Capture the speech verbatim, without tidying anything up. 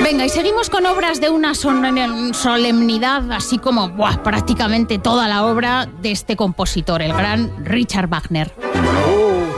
Venga, y seguimos con obras de una solemnidad, así como buah, prácticamente toda la obra de este compositor, el gran Richard Wagner. Oh.